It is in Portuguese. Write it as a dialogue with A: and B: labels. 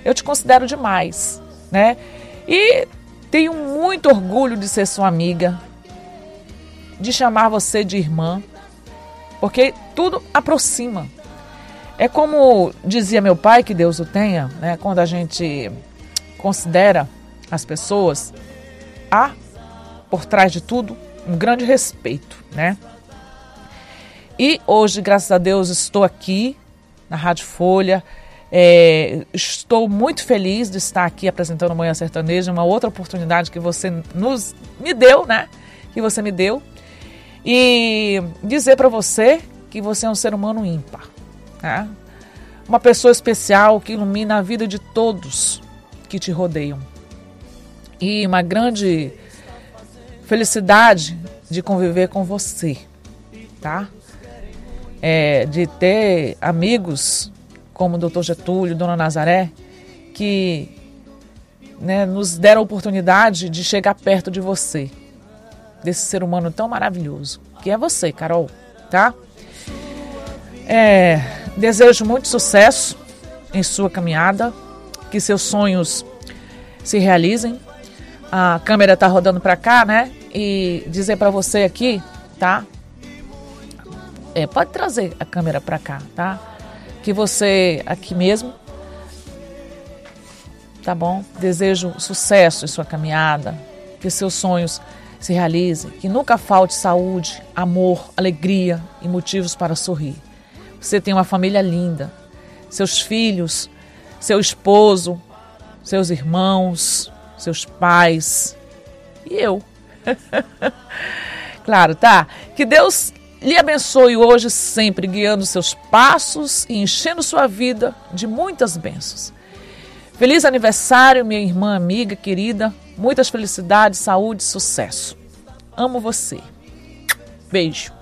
A: Eu te considero demais, né? E tenho muito orgulho de ser sua amiga, de chamar você de irmã, porque tudo aproxima. É como dizia meu pai, que Deus o tenha, né? Quando a gente considera as pessoas, há por trás de tudo um grande respeito, né? E hoje, graças a Deus, estou aqui na Rádio Folha. Estou muito feliz de estar aqui apresentando o Manhã Sertaneja, uma outra oportunidade que você me deu, né? Que você me deu. E dizer para você que você é um ser humano ímpar, né? Uma pessoa especial que ilumina a vida de todos que te rodeiam. E uma grande felicidade de conviver com você, tá? De ter amigos como o Dr. Getúlio, Dona Nazaré, que, né, nos deram a oportunidade de chegar perto de você, desse ser humano tão maravilhoso, que é você, Carol, tá? Desejo muito sucesso em sua caminhada, que seus sonhos se realizem. A câmera tá rodando para cá, né? E dizer para você aqui, tá? Pode trazer a câmera para cá, tá? Que você aqui mesmo, tá bom? Desejo sucesso em sua caminhada, que seus sonhos se realizem, que nunca falte saúde, amor, alegria e motivos para sorrir. Você tem uma família linda, seus filhos, seu esposo, seus irmãos, seus pais e eu. Claro, tá? Que Deus lhe abençoe hoje sempre, guiando seus passos e enchendo sua vida de muitas bênçãos. Feliz aniversário, minha irmã amiga querida. Muitas felicidades, saúde e sucesso. Amo você. Beijo.